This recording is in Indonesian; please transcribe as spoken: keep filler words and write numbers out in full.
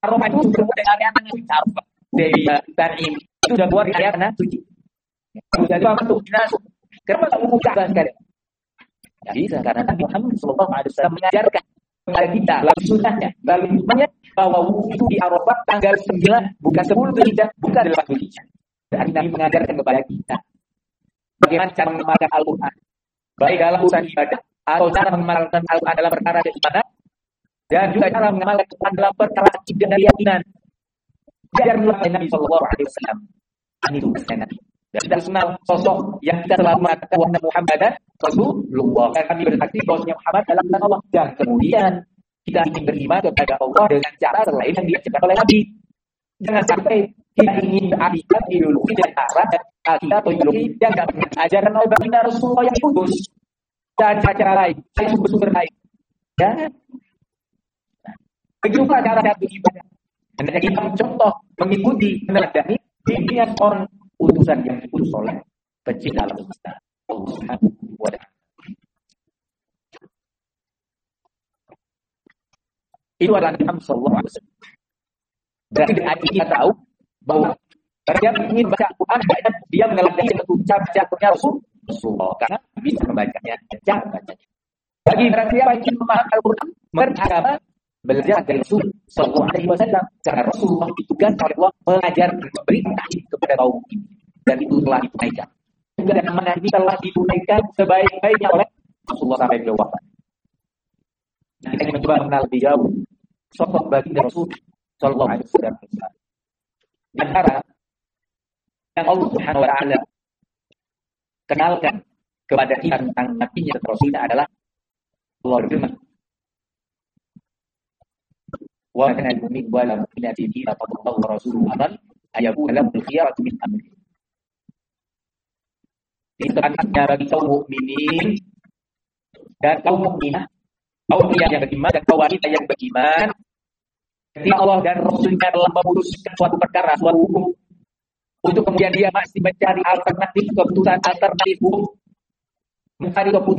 aroma itu sudah mulai area tanah Arafah dari Tarim itu sudah keluar di area tanah suci. Jadi apa tuh? Kenapa tak umum Ka'bah sekali? Ya bisa karena Nabi Muhammad Shallallahu Alaihi Wasallam mengajarkan kepada kita lalu sunnahnya, lalu hikmahnya bahwa wudhu itu di Arafah tanggal sembilan bukan sepuluh Dzulhijjah, bukan delapan Dzulhijjah. Dan Nabi mengajarkan kepada kita bagaimana cara mengamalkan Al-Quran, baik dalam urusan ibadah atau cara mengamalkan Al-Quran dalam perkara keimanan, dan juga cara mengamalkan Al-Quran dalam perkara akidah dan keyakinan. Ajar oleh Nabi Shallallahu Alaihi Wasallam. Ini tugasnya Nabi. Dan kita kenal sosok yang kita telah mengatakan bahwa Muhammad dan Rasulullah. Dan kami bersaksi bahwa Muhammad dalam nama Allah. Dan kemudian kita ingin beriman kepada Allah dengan cara selain yang diajarkan oleh Nabi. Jangan sampai kita ingin beriman ideologi dan cara dan akidah atau ideologi yang tidak diajarkan oleh baginda Rasulullah yang kudus. Dan cara lain, saya sumber-sumber lain. Dan begitu pula cara-cara beribadah. Hendaknya kita mencontoh, mengikuti, meneladani bimbingan orang utusan yang diutus oleh pencipta alam semesta. Allah Subhanahu wa Ta'ala. Itu adalah Nabi Muhammad Shallallahu Alaihi Wasallam. Berarti dari kita tahu bahwa dia ingin baca Al-Quran, dia meneladani dengan ucapan-ucapannya Rasulullah karena bisa membacanya, cara bacanya. Bagi orang siapa yang ingin memahami Al-Quran, mereka belajar dari Rasul Sallallahu Alaihi Wasallam. Karena Rasulullah ditugaskan oleh Allah mengajar dan memberi taklif kepada kaum ini, dan itu telah ditunaikan. Juga amanah ini telah ditunaikan sebaik-baiknya oleh Rasulullah sampai beliau wafat. Nah, kita ingin mencoba mengenal lebih jauh sosok baginda Rasul Sallallahu Alaihi Wasallam. Antara yang Allah Subhanahu Wa Taala kenalkan kepada kita tentang nabinya dan Rasulnya adalah Allah berfirman, wa kana al-mu'min wa la mu'minati idza qadallahu wa rasuluhu amran ayakuna lahum al-khiyaratu min amri. Itu anaknya bagi kaum mukminin dan kaum mukminah, kaum pria yang beriman dan kaum wanita yang beriman, ketika Allah dan Rasulnya telah memutuskan suatu perkara, suatu hukum, untuk kemudian dia masih mencari alternatif keputusan alternatif hukum, mencari keputusan